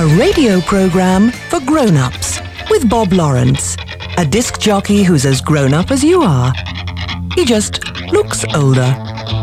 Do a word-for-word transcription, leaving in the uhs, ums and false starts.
A radio program for grown-ups with Bob Lawrence, a disc jockey who's as grown-up as you are. He just looks older.